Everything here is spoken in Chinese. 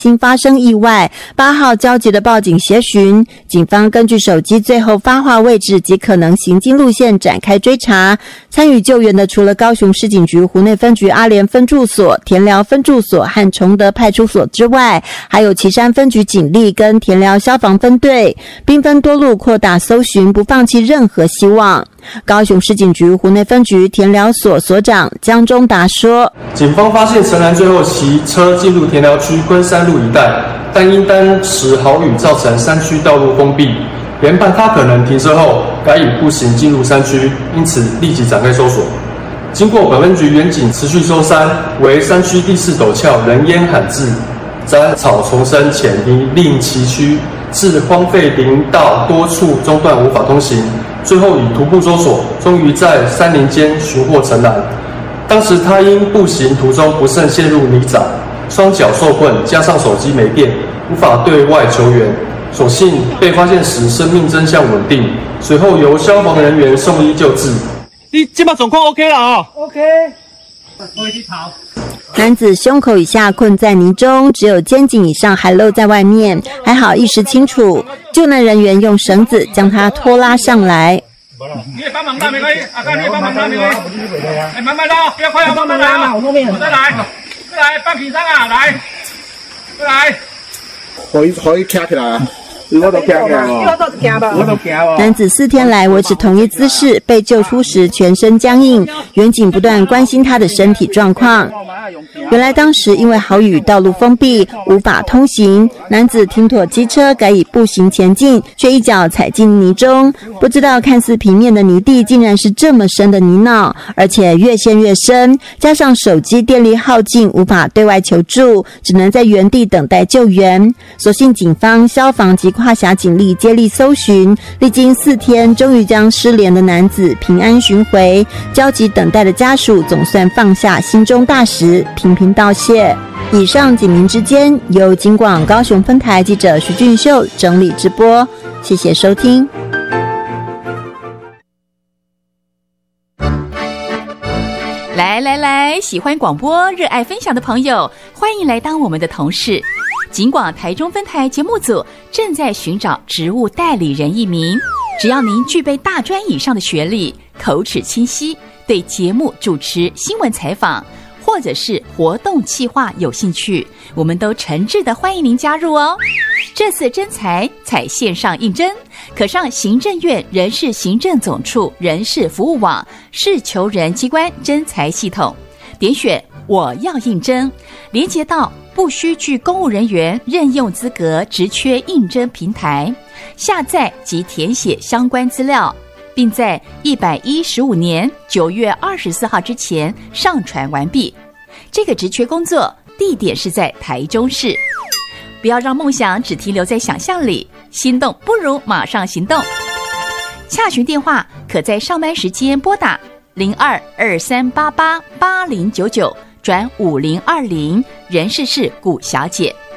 经发生意外，8号焦急的报警协寻，警方根据手机最后发话位置及可能行经路线展开追查。参与救援的除了高雄市警局湖内分局阿联分驻所、田寮分驻所和崇德派出所之外，还有旗山分局警力跟田寮消防分队，兵分多路扩大搜寻，不放弃任何希望。高雄市警局湖内分局田寮所所长江中达说， 警方发现陈男最后骑车进入田寮区昆山路一带，但因当时豪雨造成山区道路封闭，研判他可能停车后改以步行进入山区，因此立即展开搜索。经过本分局员警持续搜山，为山区第4陡峭人烟罕至，杂草丛生潜力，令崎岖致荒废林道多处中断无法通行，最后以徒步搜索，终于在山林间寻获陈男。当时他因步行途中不慎陷入泥沼，双脚受困，加上手机没电，无法对外求援。所幸被发现时生命真相稳定，随后由消防人员送医救治。你现在状况 OK 了哦 ？OK。回去逃。 男子胸口以下困在泥中，只有肩颈以上还露在外面，还好意识清楚。救难人员用绳子将他拖拉上来。 你也帮忙拉没关系，阿哥你也帮忙拉没关系。哎，慢慢拉，不要快啊，慢慢拉嘛，我后面。再来，放平上啊，来，再来。 可以站起来啊。我都惊了， 男子4天来维持同一姿势，被救出时全身僵硬，员警不断关心他的身体状况。原来当时因为豪雨，道路封闭，无法通行，男子停妥机车，改以步行前进，却一脚踩进泥中。不知道看似平面的泥地，竟然是这么深的泥淖，而且越陷越深，加上手机电力耗尽，无法对外求助，只能在原地等待救援。所幸警方、消防及跨辖警力接力搜寻，历经4天，终于将失联的男子平安寻回。焦急等待的家属总算放下心中大石，频频道谢。以上警民之间由警广高雄分台记者徐俊秀整理直播，谢谢收听。 来，喜欢广播、热爱分享的朋友，欢迎来当我们的同事。警广台中分台节目组正在寻找职务代理人1名，只要您具备大专以上的学历，口齿清晰，对节目主持、新闻采访或者是活动企划有兴趣，我们都诚挚的欢迎您加入哦。这次征才采线上应征，可上行政院人事行政总处人事服务网市求人机关征才系统，点选我要应征，连结到不需具公务人员任用资格职缺应征平台，下载及填写相关资料，并在115年9月24号之前上传完毕。这个职缺工作地点是在台中市。不要让梦想只停留在想象里，心动不如马上行动。洽询电话可在上班时间拨打0223888099转5020，人事是古小姐。